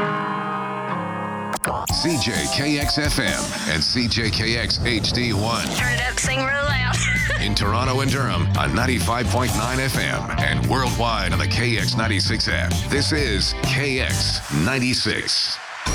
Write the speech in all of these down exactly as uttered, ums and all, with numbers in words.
C J K X F M and C J K X H D one. Turn it up, sing real loud. In Toronto and Durham on ninety-five point nine F M and worldwide on the K X ninety-six app. This is K X ninety-six.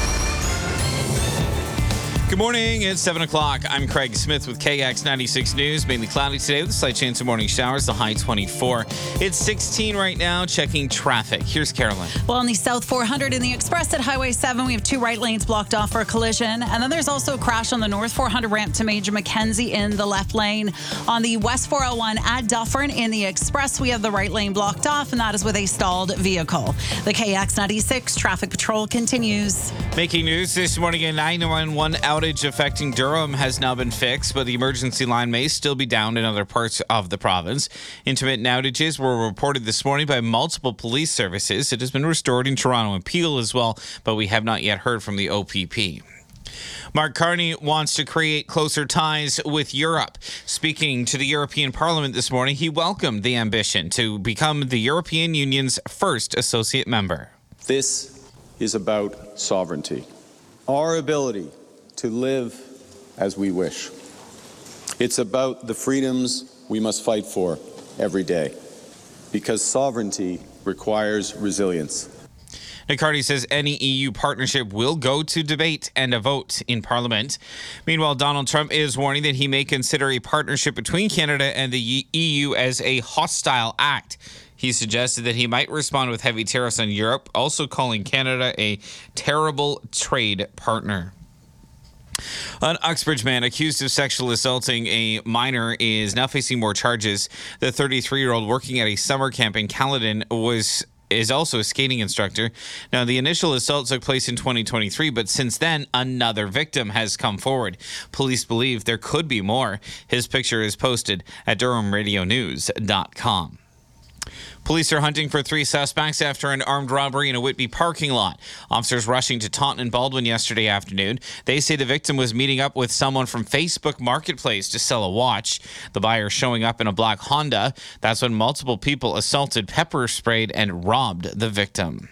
Good morning. It's seven o'clock. I'm Craig Smith with K X ninety-six News. Mainly cloudy today with a slight chance of morning showers. The high twenty-four. It's sixteen right now. Checking traffic. Here's Carolyn. Well, on the South four hundred in the Express at Highway seven, we have two right lanes blocked off for a collision. And then there's also a crash on the North four hundred ramp to Major Mackenzie in the left lane. On the West four oh one at Dufferin in the Express, we have the right lane blocked off, and that is with a stalled vehicle. The K X ninety-six traffic patrol continues. Making news this morning, a nine one one outage affecting Durham has now been fixed, but the emergency line may still be down in other parts of the province. Intermittent outages were reported this morning by multiple police services. It has been restored in Toronto and Peel as well, but we have not yet heard from the O P P. Mark Carney wants to create closer ties with Europe. Speaking to the European Parliament this morning, he welcomed the ambition to become the European Union's first associate member. This is about sovereignty, our ability to live as we wish. It's about the freedoms we must fight for every day, because sovereignty requires resilience. Carney says any E U partnership will go to debate and a vote in Parliament. Meanwhile, Donald Trump is warning that he may consider a partnership between Canada and the E U as a hostile act. He suggested that he might respond with heavy tariffs on Europe, also calling Canada a terrible trade partner. An Uxbridge man accused of sexually assaulting a minor is now facing more charges. The thirty-three-year-old working at a summer camp in Caledon was is also a skating instructor. Now, the initial assault took place in twenty twenty-three, but since then, another victim has come forward. Police believe there could be more. His picture is posted at durham radio news dot com. Police are hunting for three suspects after an armed robbery in a Whitby parking lot. Officers rushing to Taunton and Baldwin yesterday afternoon. They say the victim was meeting up with someone from Facebook Marketplace to sell a watch. The buyer showing up in a black Honda. That's when multiple people assaulted, pepper sprayed, and robbed the victim.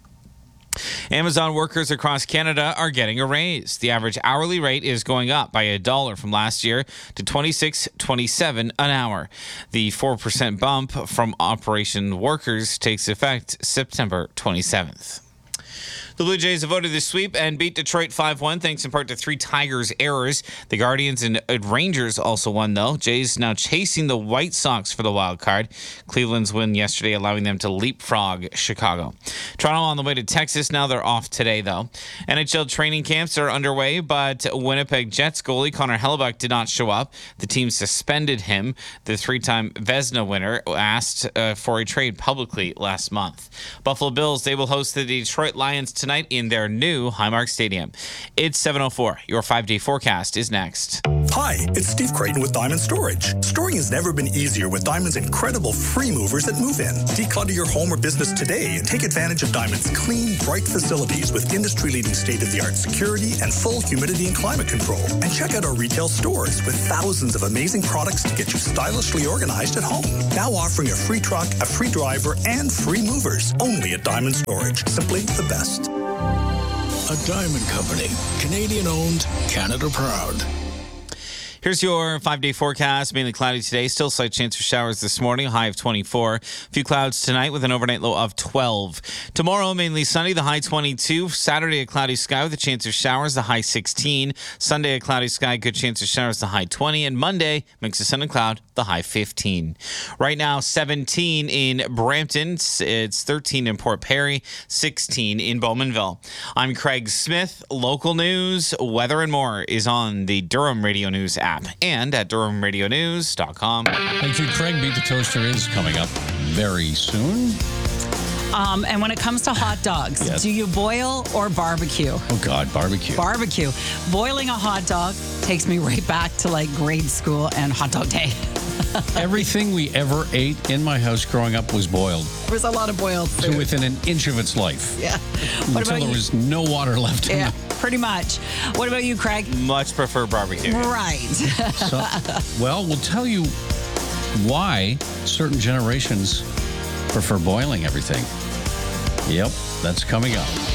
Amazon workers across Canada are getting a raise. The average hourly rate is going up by a dollar from last year to twenty-six twenty-seven an hour. The four percent bump from Operation Workers takes effect September twenty-seventh. The Blue Jays have voted the sweep and beat Detroit five one thanks in part to three Tigers errors. The Guardians and Rangers also won, though. Jays now chasing the White Sox for the wild card. Cleveland's win yesterday allowing them to leapfrog Chicago. Toronto on the way to Texas. Now they're off today, though. N H L training camps are underway, but Winnipeg Jets goalie Connor Hellebuyck did not show up. The team suspended him. The three-time Vezina winner asked uh, for a trade publicly last month. Buffalo Bills, they will host the Detroit Lions tonight in their new Highmark Stadium. It's seven oh four. Your five-day forecast is next. Hi, it's Steve Creighton with Diamond Storage. Storing has never been easier with Diamond's incredible free movers that move in. Declutter your home or business today and take advantage of Diamond's clean, bright facilities with industry-leading state-of-the-art security and full humidity and climate control. And check out our retail stores with thousands of amazing products to get you stylishly organized at home. Now offering a free truck, a free driver, and free movers. Only at Diamond Storage. Simply the best. A Diamond Company. Canadian owned, Canada proud. Here's your five-day forecast. Mainly cloudy today. Still slight chance for showers this morning. A high of twenty-four. A few clouds tonight with an overnight low of twelve. Tomorrow, mainly sunny. The high twenty-two. Saturday, a cloudy sky with a chance of showers. The high sixteen. Sunday, a cloudy sky. Good chance of showers. The high twenty. And Monday, mix of sun and cloud. The high fifteen. Right now, seventeen in Brampton. It's thirteen in Port Perry. sixteen in Bowmanville. I'm Craig Smith. Local news, weather, and more is on the Durham Radio News app and at durham radio news dot com. Thank you, Craig. Beat the Toaster is coming up very soon. Um, and when it comes to hot dogs, Yes. do you boil or barbecue? Oh, God, barbecue. Barbecue. Boiling a hot dog takes me right back to like grade school and hot dog day. Everything we ever ate in my house growing up was boiled There was a lot of boiled to food. wit an inch of its life. Yeah. What Until about there you? was no water left in Yeah, it. pretty much. What about you, Craig? Much prefer barbecue. Right. So, well, we'll tell you why certain generations prefer boiling everything. Yep, that's coming up.